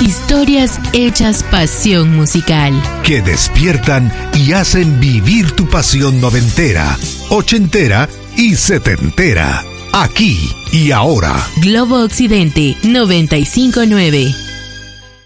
Historias hechas pasión musical. Que despiertan y hacen vivir tu pasión noventera, ochentera y setentera. Aquí y ahora. Globo Occidente 95.9.